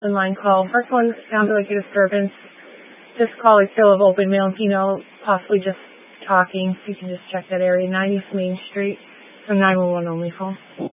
line call. First one sounded like a disturbance. This call is still of open male and female, possibly just talking. So you can just check that area. 90 Main Street from 911 only phone.